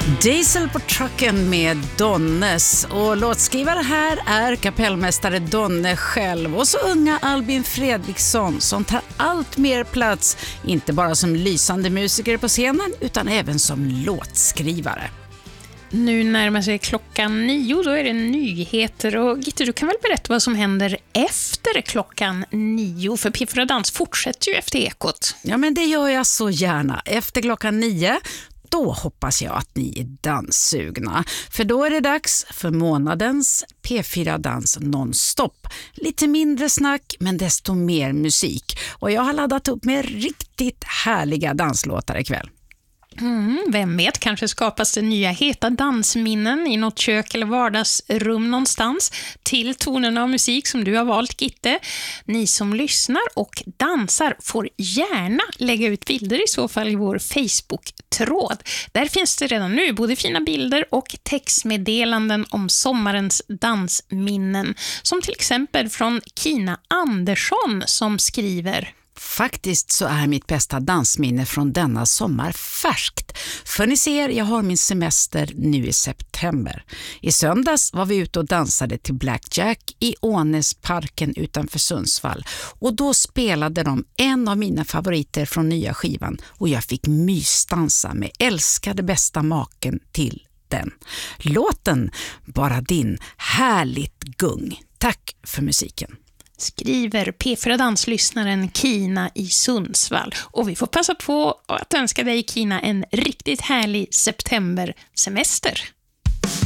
Diesel på trucken med Donnes, och låtskrivare här är kapellmästare Donne själv och så unga Albin Fredriksson som tar allt mer plats, inte bara som lysande musiker på scenen utan även som låtskrivare. Nu närmar sig 9:00, då är det nyheter, och Gitte, du kan väl berätta vad som händer efter 9:00, för P4 Dans fortsätter ju efter Ekot. Ja, men det gör jag så gärna. Efter 9:00 då hoppas jag att ni är danssugna. För då är det dags för månadens P4 Dans nonstop. Lite mindre snack men desto mer musik. Och jag har laddat upp med riktigt härliga danslåtar ikväll. Vem vet, kanske skapas det nya heta dansminnen i något kök eller vardagsrum någonstans till tonen av musik som du har valt, Gitte. Ni som lyssnar och dansar får gärna lägga ut bilder i så fall i vår Facebook-tråd. Där finns det redan nu både fina bilder och textmeddelanden om sommarens dansminnen, som till exempel från Kina Andersson som skriver: Faktiskt så är mitt bästa dansminne från denna sommar färskt. För ni ser, jag har min semester nu i september. I söndags var vi ute och dansade till Blackjack i Ånäsparken utanför Sundsvall. Och då spelade de en av mina favoriter från nya skivan. Och jag fick mysdansa med älskade bästa maken till den. Låten Bara din, härligt gung. Tack för musiken. Skriver P4 Danslyssnaren Kina i Sundsvall. Och vi får passa på att önska dig, Kina, en riktigt härlig septembersemester.